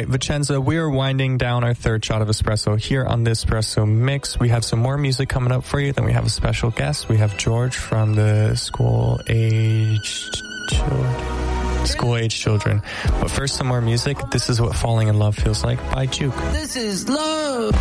right, Vicenza, we are winding down our third shot of espresso here on the Espresso Mix. We have some more music coming up for you. Then we have a special guest. We have George from the School-Aged Children. But first, some more music. This is What Falling in Love Feels Like by Juke. This is love.